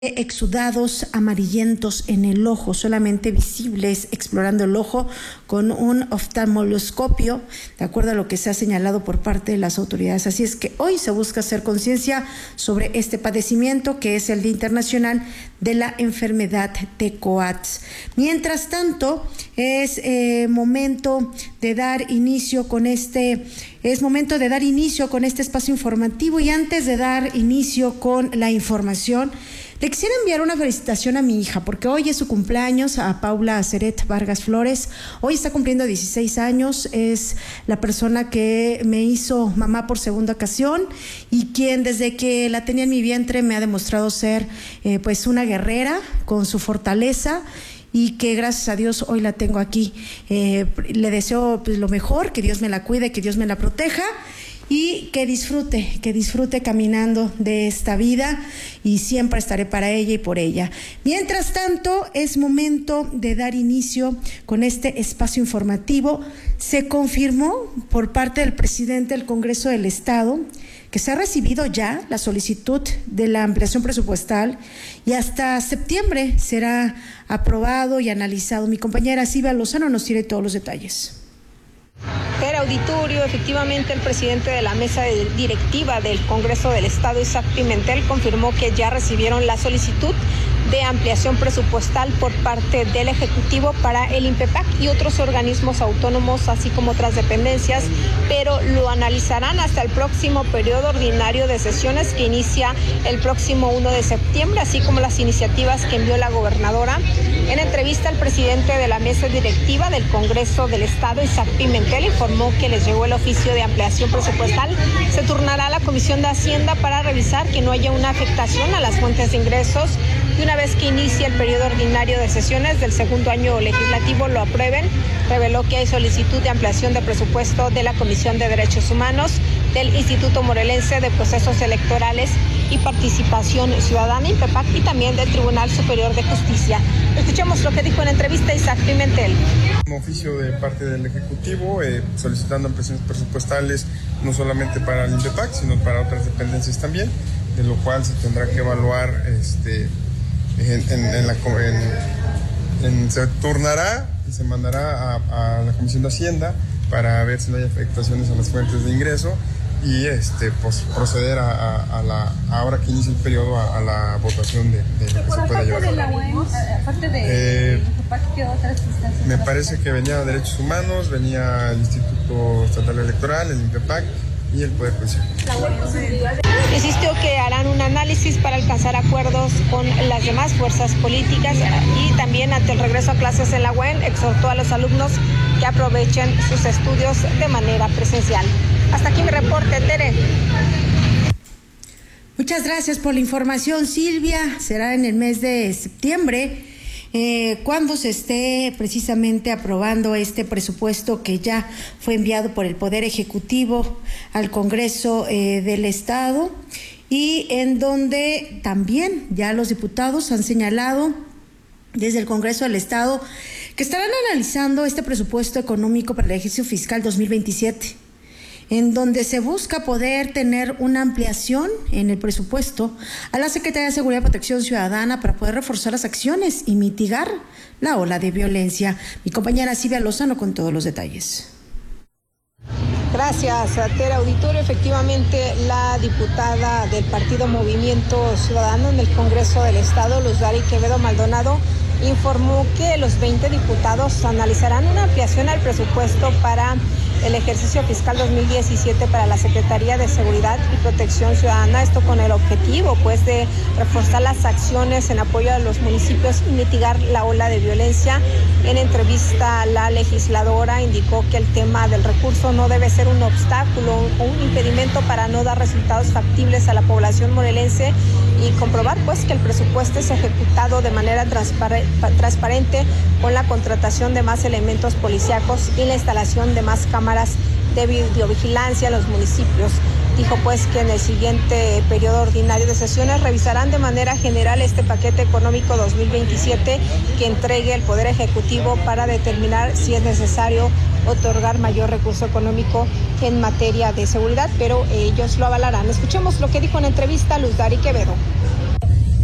exudados amarillentos en el ojo, solamente visibles explorando el ojo con un oftalmoscopio, de acuerdo a lo que se ha señalado por parte de las autoridades. Así es que hoy se busca hacer conciencia sobre este padecimiento, que es el Día Internacional de la Enfermedad de Coats. Mientras tanto, es momento de dar inicio con este espacio informativo, y antes de dar inicio con la información, le quisiera enviar una felicitación a mi hija, porque hoy es su cumpleaños, a Paula Aceret Vargas Flores. Hoy está cumpliendo 16 años, es la persona que me hizo mamá por segunda ocasión y quien desde que la tenía en mi vientre me ha demostrado ser pues una guerrera con su fortaleza, y que gracias a Dios hoy la tengo aquí. Le deseo pues lo mejor, que Dios me la cuide, que Dios me la proteja, y que disfrute caminando de esta vida, y siempre estaré para ella y por ella. Mientras tanto, es momento de dar inicio con este espacio informativo. Se confirmó por parte del presidente del Congreso del Estado que se ha recibido ya la solicitud de la ampliación presupuestal y hasta septiembre será aprobado y analizado. Mi compañera Silvia Lozano nos tiene todos los detalles. Auditorio, efectivamente, el presidente de la mesa directiva del Congreso del Estado, Isaac Pimentel, confirmó que ya recibieron la solicitud de ampliación presupuestal por parte del Ejecutivo para el INPEPAC y otros organismos autónomos, así como otras dependencias, pero lo analizarán hasta el próximo periodo ordinario de sesiones, que inicia el próximo 1 de septiembre, así como las iniciativas que envió la gobernadora. En entrevista, el presidente de la mesa directiva del Congreso del Estado, Isaac Pimentel, informó que les llegó el oficio de ampliación presupuestal. Se turnará a la Comisión de Hacienda para revisar que no haya una afectación a las fuentes de ingresos, y una vez que inicie el periodo ordinario de sesiones del segundo año legislativo lo aprueben. Reveló que hay solicitud de ampliación de presupuesto de la Comisión de Derechos Humanos, del Instituto Morelense de Procesos Electorales y Participación Ciudadana, INPEPAC, y también del Tribunal Superior de Justicia. Escuchemos lo que dijo en entrevista Isaac Pimentel. Un oficio de parte del Ejecutivo solicitando ampliaciones presupuestales no solamente para el INPEPAC, sino para otras dependencias también, de lo cual se tendrá que evaluar, se turnará y se mandará a la Comisión de Hacienda para ver si no hay afectaciones a las fuentes de ingreso y pues proceder ahora que inicia el periodo a la votación de lo que se pueda llevar. Aparte de ¿qué otras instancias? Me parece que venía Derechos Humanos, venía el Instituto Estatal Electoral, el INPEPAC y el Poder Judicial. Insistió que harán un análisis para alcanzar acuerdos con las demás fuerzas políticas, y también ante el regreso a clases en la UEN exhortó a los alumnos que aprovechen sus estudios de manera presencial. Hasta aquí mi reporte, Tere. Muchas gracias por la información, Silvia. Será en el mes de septiembre cuando se esté precisamente aprobando este presupuesto que ya fue enviado por el Poder Ejecutivo al Congreso del Estado, y en donde también ya los diputados han señalado desde el Congreso del Estado que estarán analizando este presupuesto económico para el ejercicio fiscal 2027. En donde se busca poder tener una ampliación en el presupuesto a la Secretaría de Seguridad y Protección Ciudadana para poder reforzar las acciones y mitigar la ola de violencia. Mi compañera Silvia Lozano con todos los detalles. Gracias, Tere. Auditorio, efectivamente, la diputada del Partido Movimiento Ciudadano en el Congreso del Estado, Luz Dari Quevedo Maldonado, informó que los 20 diputados analizarán una ampliación al presupuesto para el ejercicio fiscal 2017 para la Secretaría de Seguridad y Protección Ciudadana, esto con el objetivo pues de reforzar las acciones en apoyo a los municipios y mitigar la ola de violencia. En entrevista, la legisladora indicó que el tema del recurso no debe ser un obstáculo o un impedimento para no dar resultados factibles a la población morelense, y comprobar pues que el presupuesto es ejecutado de manera transparente, con la contratación de más elementos policíacos y la instalación de más cámaras de videovigilancia en los municipios. Dijo pues que en el siguiente periodo ordinario de sesiones revisarán de manera general este paquete económico 2027 que entregue el Poder Ejecutivo para determinar si es necesario otorgar mayor recurso económico en materia de seguridad, pero ellos lo avalarán. Escuchemos lo que dijo en entrevista Luz Dari Quevedo.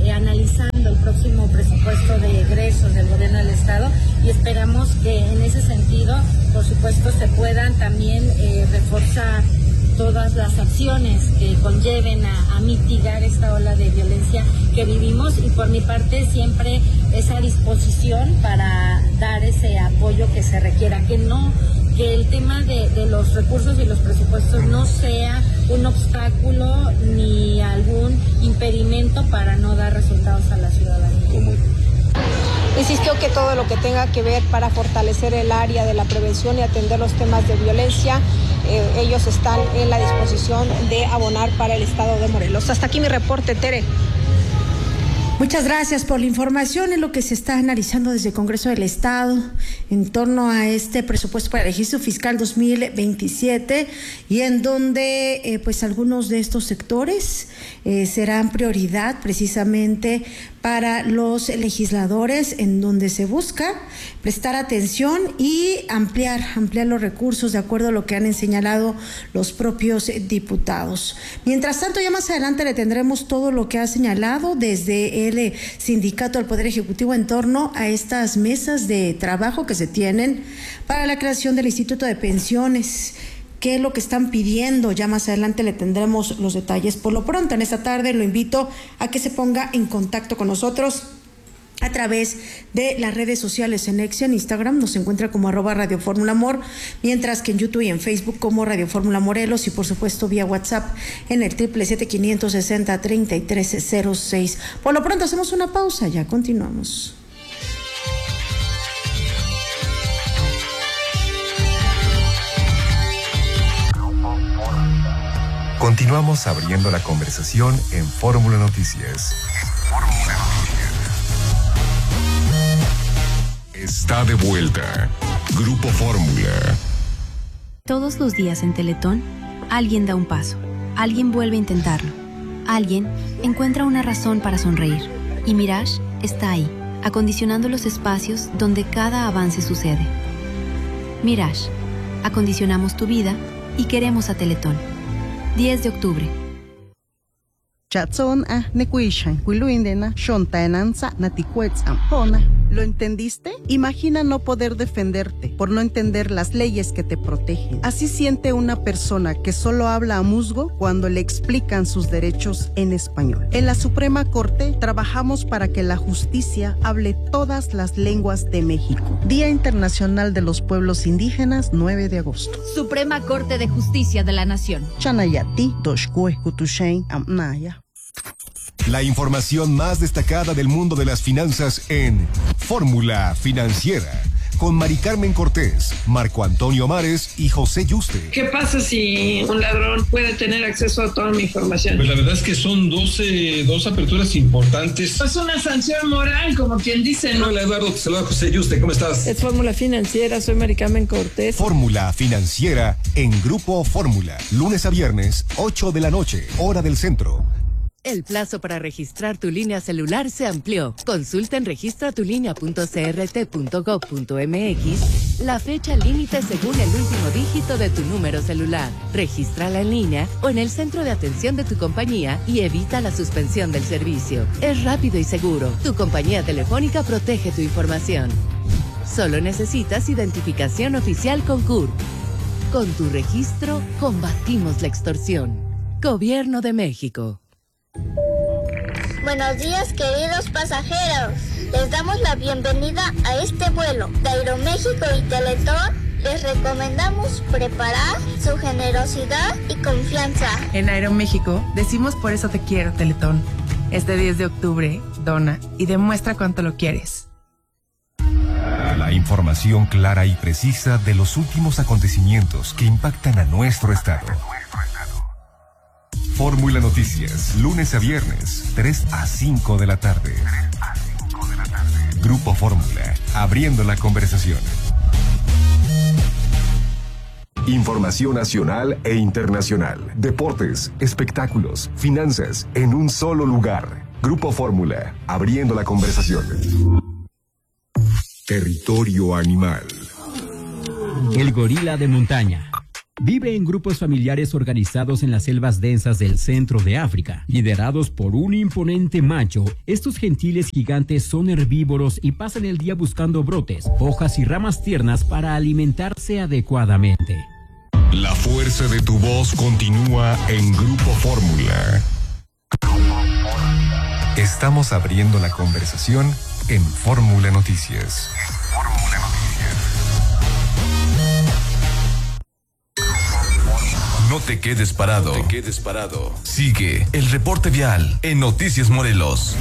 analizando el próximo presupuesto de egresos del gobierno del estado y esperamos que en ese sentido, por supuesto, se puedan también reforzar todas las acciones que conlleven a mitigar esta ola de violencia que vivimos, y por mi parte siempre esa disposición para dar ese apoyo que se requiera, que el tema de los recursos y los presupuestos no sea un obstáculo ni algún impedimento para no dar resultados a la ciudadanía. Insistió que todo lo que tenga que ver para fortalecer el área de la prevención y atender los temas de violencia, ellos están en la disposición de abonar para el estado de Morelos. Hasta aquí mi reporte, Tere. Muchas gracias por la información. Es lo que se está analizando desde el Congreso del Estado en torno a este presupuesto para el registro fiscal 2027 y en donde pues algunos de estos sectores serán prioridad precisamente para los legisladores, en donde se busca prestar atención y ampliar los recursos de acuerdo a lo que han señalado los propios diputados. Mientras tanto, ya más adelante le tendremos todo lo que ha señalado desde el Sindicato del Poder Ejecutivo en torno a estas mesas de trabajo que se tienen para la creación del Instituto de Pensiones. ¿Qué es lo que están pidiendo? Ya más adelante le tendremos los detalles. Por lo pronto, en esta tarde lo invito a que se ponga en contacto con nosotros a través de las redes sociales. En X, en Instagram nos encuentra como @Radio Fórmula Amor, mientras que en YouTube y en Facebook como Radio Fórmula Morelos, y por supuesto vía WhatsApp en el 777-560-3306. Por lo pronto hacemos una pausa, ya continuamos. Continuamos abriendo la conversación en Fórmula Noticias. Está de vuelta Grupo Fórmula. Todos los días en Teletón, alguien da un paso, alguien vuelve a intentarlo, alguien encuentra una razón para sonreír. Y Mirage está ahí, acondicionando los espacios donde cada avance sucede. Mirage, acondicionamos tu vida y queremos a Teletón. 10 de octubre. ¿Lo entendiste? Imagina no poder defenderte por no entender las leyes que te protegen. Así siente una persona que solo habla a musgo cuando le explican sus derechos en español. En la Suprema Corte trabajamos para que la justicia hable todas las lenguas de México. Día Internacional de los Pueblos Indígenas, 9 de agosto. Suprema Corte de Justicia de la Nación. Chanayati, Doshkue, Kutushain, Amnaya. La información más destacada del mundo de las finanzas en Fórmula Financiera, con Mari Carmen Cortés, Marco Antonio Mares y José Yuste. ¿Qué pasa si un ladrón puede tener acceso a toda mi información? Pues la verdad es que son dos aperturas importantes. Es una sanción moral, como quien dice, ¿no? Hola Eduardo, te saluda José Yuste, ¿cómo estás? Es Fórmula Financiera, soy Mari Carmen Cortés. Fórmula Financiera en Grupo Fórmula, lunes a viernes, 8 de la noche, hora del centro. El plazo para registrar tu línea celular se amplió. Consulta en registratulinea.crt.gov.mx la fecha límite según el último dígito de tu número celular. Regístrala en línea o en el centro de atención de tu compañía y evita la suspensión del servicio. Es rápido y seguro. Tu compañía telefónica protege tu información. Solo necesitas identificación oficial con CURP. Con tu registro, combatimos la extorsión. Gobierno de México. Buenos días, queridos pasajeros. Les damos la bienvenida a este vuelo. De Aeroméxico y Teletón les recomendamos preparar su generosidad y confianza. En Aeroméxico decimos por eso te quiero, Teletón. Este 10 de octubre, dona y demuestra cuánto lo quieres. La información clara y precisa de los últimos acontecimientos que impactan a nuestro estado. Fórmula Noticias, lunes a viernes, 3 a 5 de la tarde. Grupo Fórmula, abriendo la conversación. Información nacional e internacional, deportes, espectáculos, finanzas, en un solo lugar. Grupo Fórmula, abriendo la conversación. Territorio animal. El gorila de montaña. Vive en grupos familiares organizados en las selvas densas del centro de África. Liderados por un imponente macho, estos gentiles gigantes son herbívoros y pasan el día buscando brotes, hojas y ramas tiernas para alimentarse adecuadamente. La fuerza de tu voz continúa en Grupo Fórmula. Estamos abriendo la conversación en Fórmula Noticias. No te quedes parado. Sigue el reporte vial en Noticias Morelos.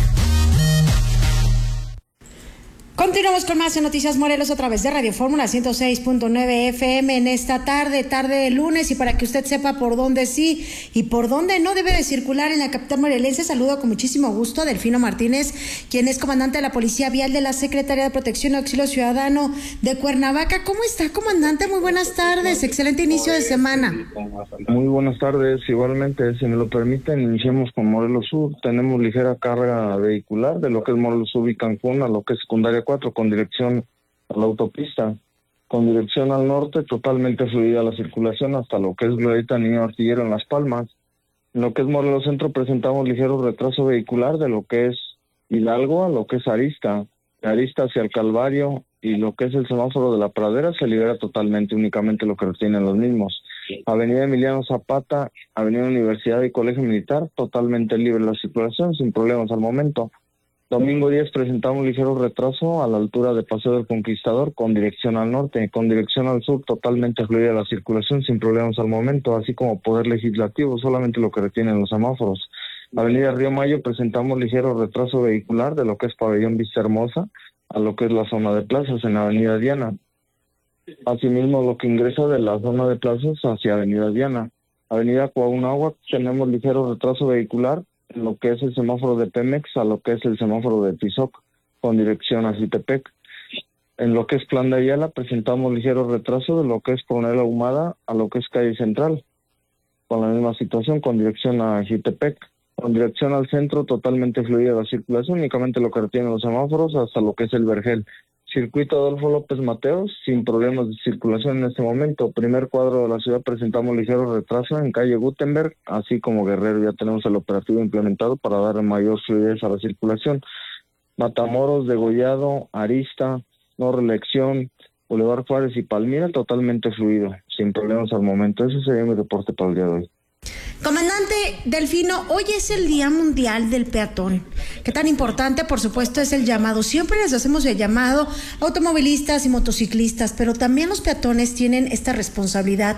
Continuamos con más en Noticias Morelos a través de Radio Fórmula 106.9 FM en esta tarde de lunes, y para que usted sepa por dónde sí y por dónde no debe de circular en la capital morelense, saludo con muchísimo gusto a Delfino Martínez, quien es comandante de la Policía Vial de la Secretaría de Protección y Auxilio Ciudadano de Cuernavaca. ¿Cómo está, comandante? Muy buenas tardes, excelente inicio de semana. Muy buenas tardes, igualmente, si me lo permiten, iniciemos con Morelos Sur. Tenemos ligera carga vehicular de lo que es Morelos Sur y Cancún a lo que es secundaria 4 con dirección a la autopista. Con dirección al norte, totalmente fluida la circulación hasta lo que es Glorieta Niño Artillero en Las Palmas. En lo que es Morelos Centro presentamos ligero retraso vehicular de lo que es Hidalgo a lo que es Arista. De Arista hacia el Calvario y lo que es el semáforo de la Pradera se libera totalmente, únicamente lo que retienen los mismos. Avenida Emiliano Zapata, Avenida Universidad y Colegio Militar, totalmente libre la circulación, sin problemas al momento. Domingo 10 presentamos ligero retraso a la altura de Paseo del Conquistador con dirección al norte. Con dirección al sur totalmente fluida la circulación sin problemas al momento, así como Poder Legislativo, solamente lo que retienen los semáforos. Avenida Río Mayo presentamos ligero retraso vehicular de lo que es Pabellón Vista Hermosa a lo que es la zona de plazas en Avenida Diana. Asimismo, lo que ingresa de la zona de plazas hacia Avenida Diana. Avenida Coahunáhuac tenemos ligero retraso vehicular en lo que es el semáforo de Pemex a lo que es el semáforo de Tizoc con dirección a Jitepec. En lo que es Plan de Ayala presentamos ligero retraso de lo que es Coronel Ahumada a lo que es Calle Central, con la misma situación con dirección a Jitepec. Con dirección al centro totalmente fluida la circulación, únicamente lo que retienen los semáforos hasta lo que es el Vergel. Circuito Adolfo López Mateos, sin problemas de circulación en este momento. Primer cuadro de la ciudad presentamos ligero retraso en calle Gutenberg, así como Guerrero. Ya tenemos el operativo implementado para dar mayor fluidez a la circulación. Matamoros, Degollado, Arista, No Reelección, Boulevard Juárez y Palmira, totalmente fluido, sin problemas al momento. Ese sería mi reporte para el día de hoy. Comandante Delfino, hoy es el Día Mundial del Peatón. Qué tan importante, por supuesto, es el llamado. Siempre les hacemos el llamado a automovilistas y motociclistas, pero también los peatones tienen esta responsabilidad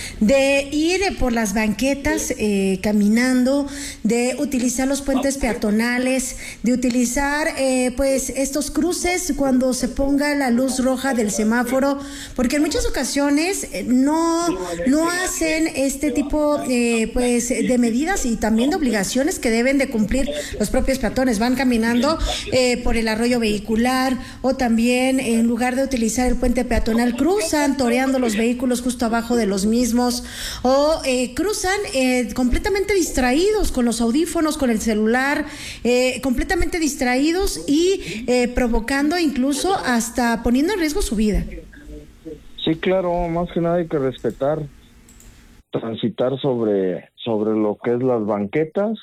de ir por las banquetas caminando, de utilizar los puentes peatonales, de utilizar pues estos cruces cuando se ponga la luz roja del semáforo, porque en muchas ocasiones no hacen este tipo pues de medidas y también de obligaciones que deben de cumplir los propios peatones. Van caminando por el arroyo vehicular, o también en lugar de utilizar el puente peatonal cruzan toreando los vehículos justo abajo de los mismos, o cruzan completamente distraídos con los audífonos, con el celular, completamente distraídos y provocando incluso hasta poniendo en riesgo su vida. Sí, claro, más que nada hay que respetar, transitar sobre lo que es las banquetas,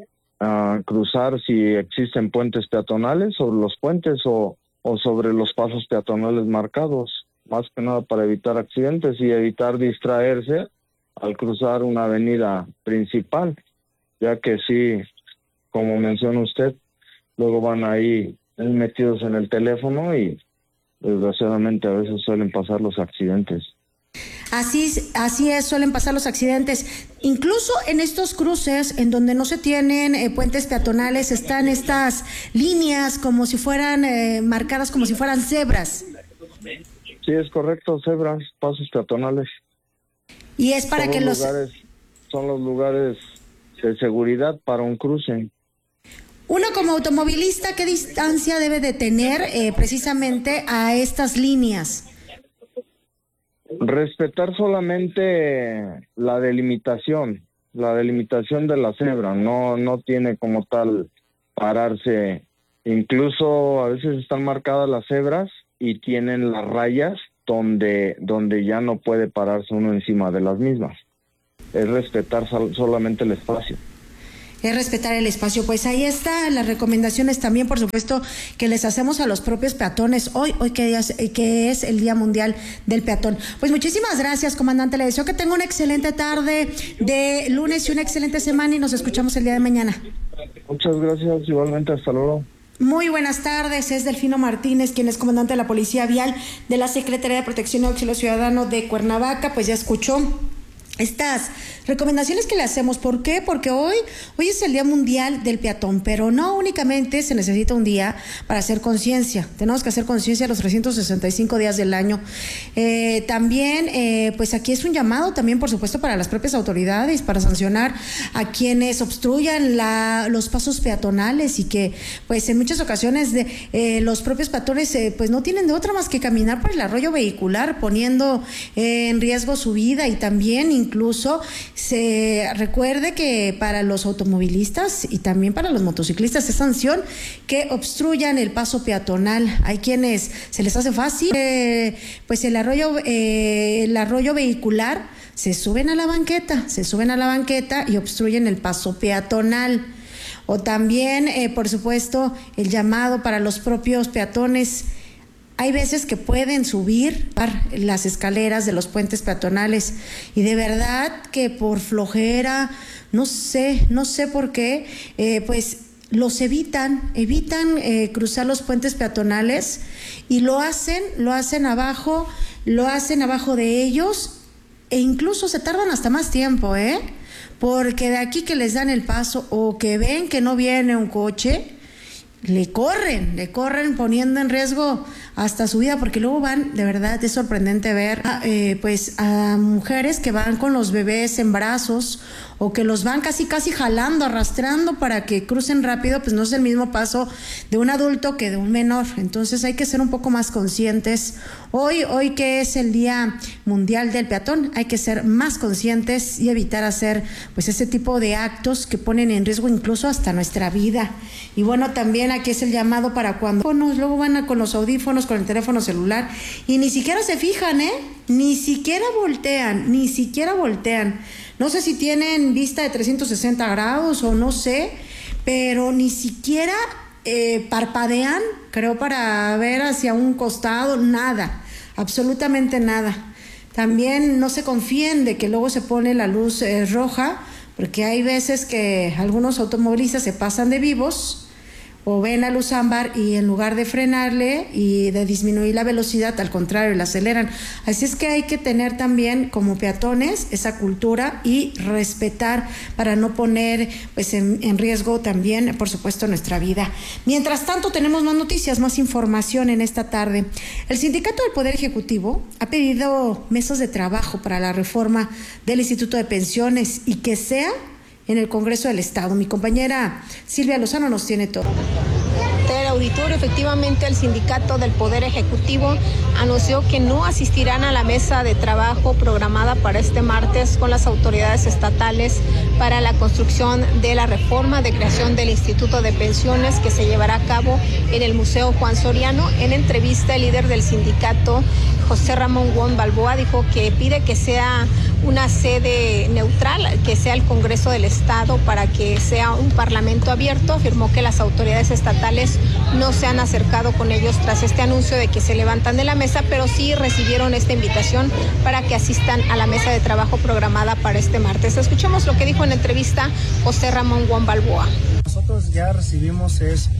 cruzar si existen puentes peatonales sobre los puentes o sobre los pasos peatonales marcados, más que nada para evitar accidentes y evitar distraerse al cruzar una avenida principal, ya que sí, como menciona usted, luego van ahí metidos en el teléfono y desgraciadamente a veces suelen pasar los accidentes. Así es, suelen pasar los accidentes. Incluso en estos cruces, en donde no se tienen puentes peatonales, están estas líneas como si fueran marcadas, como si fueran cebras. Sí, es correcto, cebras, pasos peatonales. Y es para que son los lugares de seguridad para un cruce. Uno como automovilista, ¿qué distancia debe de tener precisamente a estas líneas? Respetar solamente la delimitación de la cebra, no tiene como tal pararse. Incluso a veces están marcadas las cebras y tienen las rayas donde ya no puede pararse uno encima de las mismas. Es respetar solamente el espacio. Es respetar el espacio. Pues ahí está las recomendaciones también, por supuesto, que les hacemos a los propios peatones hoy que es el Día Mundial del Peatón. Pues muchísimas gracias, comandante. Le deseo que tenga una excelente tarde de lunes y una excelente semana y nos escuchamos el día de mañana. Muchas gracias, igualmente, hasta luego. Muy buenas tardes, es Delfino Martínez, quien es comandante de la Policía Vial de la Secretaría de Protección y Auxilio Ciudadano de Cuernavaca. Pues ya escuchó estas recomendaciones que le hacemos. ¿Por qué? Porque hoy es el Día Mundial del Peatón, pero no únicamente se necesita un día para hacer conciencia. Tenemos que hacer conciencia los 365 días del año. También, pues aquí es un llamado también, por supuesto, para las propias autoridades, para sancionar a quienes obstruyan los pasos peatonales y que, pues en muchas ocasiones los propios peatones, pues no tienen de otra más que caminar por el arroyo vehicular, poniendo en riesgo su vida y también incluso se recuerde que para los automovilistas y también para los motociclistas es sanción que obstruyan el paso peatonal. Hay quienes se les hace fácil, pues el arroyo vehicular, se suben a la banqueta y obstruyen el paso peatonal. O también, por supuesto, el llamado para los propios peatones. Hay veces que pueden subir las escaleras de los puentes peatonales y de verdad que por flojera, no sé por qué, pues los evitan cruzar los puentes peatonales y lo hacen abajo de ellos e incluso se tardan hasta más tiempo, porque de aquí que les dan el paso o que ven que no viene un coche, le corren poniendo en riesgo hasta su vida, porque luego van, de verdad es sorprendente ver pues a mujeres que van con los bebés en brazos o que los van casi jalando, arrastrando para que crucen rápido. Pues no es el mismo paso de un adulto que de un menor. Entonces hay que ser un poco más conscientes. Hoy que es el Día Mundial del Peatón, hay que ser más conscientes y evitar hacer pues ese tipo de actos que ponen en riesgo incluso hasta nuestra vida. Y bueno, también aquí es el llamado para cuando luego van con los audífonos, con el teléfono celular y ni siquiera se fijan, ni siquiera voltean. No sé si tienen vista de 360 grados o no sé, pero ni siquiera parpadean, creo, para ver hacia un costado, nada, absolutamente nada. También no se confíen de que luego se pone la luz roja, porque hay veces que algunos automovilistas se pasan de vivos o ven la luz ámbar y en lugar de frenarle y de disminuir la velocidad, al contrario, la aceleran. Así es que hay que tener también como peatones esa cultura y respetar para no poner pues en riesgo también, por supuesto, nuestra vida. Mientras tanto, tenemos más noticias, más información en esta tarde. El Sindicato del Poder Ejecutivo ha pedido mesas de trabajo para la reforma del Instituto de Pensiones y que sea en el Congreso del Estado. Mi compañera Silvia Lozano nos tiene todo. Del auditorio, efectivamente, el Sindicato del Poder Ejecutivo anunció que no asistirán a la mesa de trabajo programada para este martes con las autoridades estatales para la construcción de la reforma de creación del Instituto de Pensiones que se llevará a cabo en el Museo Juan Soriano. En entrevista, el líder del sindicato, José Ramón Wong Balboa, dijo que pide que sea una sede neutral, que sea el Congreso del Estado para que sea un parlamento abierto. Afirmó que las autoridades estatales no se han acercado con ellos tras este anuncio de que se levantan de la mesa, pero sí recibieron esta invitación para que asistan a la mesa de trabajo programada para este martes. Escuchemos lo que dijo en entrevista José Ramón Wong Balboa. Nosotros ya recibimos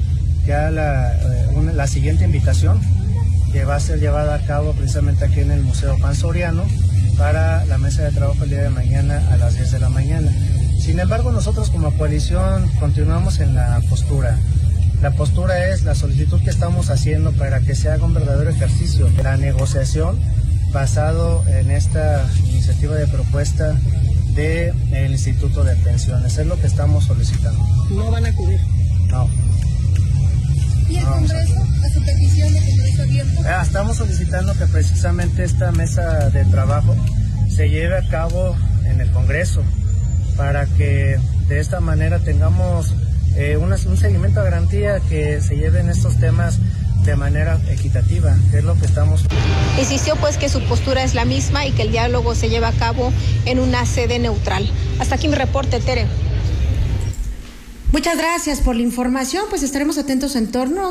la siguiente invitación que va a ser llevada a cabo precisamente aquí en el Museo Juan Soriano para la mesa de trabajo el día de mañana a las 10 de la mañana. Sin embargo, nosotros como coalición continuamos en la postura. La postura es la solicitud que estamos haciendo para que se haga un verdadero ejercicio de la negociación basado en esta iniciativa de propuesta del Instituto de Pensiones. Es lo que estamos solicitando. ¿No van a acudir? No. ¿Y el Congreso, a su petición de Congreso abierto? Estamos solicitando que precisamente esta mesa de trabajo se lleve a cabo en el Congreso para que de esta manera tengamos un seguimiento a garantía, que se lleven estos temas de manera equitativa, que es lo que estamos. Insistió pues que su postura es la misma y que el diálogo se lleva a cabo en una sede neutral. Hasta aquí mi reporte, Tere. Muchas gracias por la información, pues estaremos atentos en torno